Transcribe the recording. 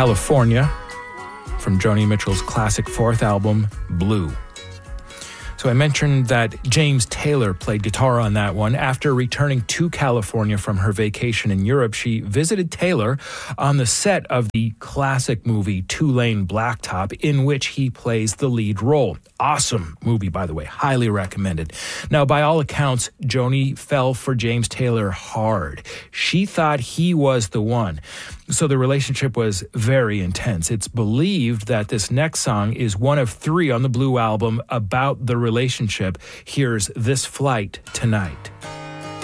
California from Joni Mitchell's classic fourth album, Blue. So I mentioned that James Taylor played guitar on that one. After returning to California from her vacation in Europe, she visited Taylor on the set of the classic movie Two-Lane Blacktop, in which he plays the lead role. Awesome movie, by the way. Highly recommended. Now, by all accounts, Joni fell for James Taylor hard. She thought he was the one. So the relationship was very intense. It's believed that this next song is one of 3 on the Blue album about the relationship. Here's This Flight Tonight.